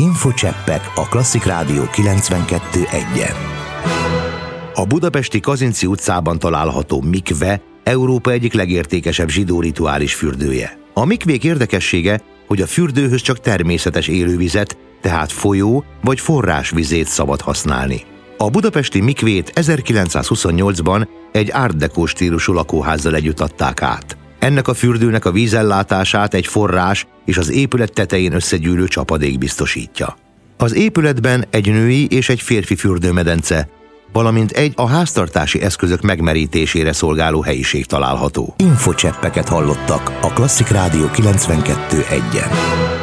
Infocseppek a Klasszik Rádió 92.1-en. A budapesti Kazinczy utcában található mikve Európa egyik legértékesebb zsidó rituális fürdője. A mikvék érdekessége, hogy a fürdőhöz csak természetes élővizet, tehát folyó vagy forrásvizét szabad használni. A budapesti mikvét 1928-ban egy art deco stílusú lakóházzal együtt adták át. Ennek a fürdőnek a vízellátását egy forrás és az épület tetején összegyűlő csapadék biztosítja. Az épületben egy női és egy férfi fürdőmedence, valamint egy a háztartási eszközök megmerítésére szolgáló helyiség található. Infocseppeket hallottak a Klasszik Rádió 92.1-en.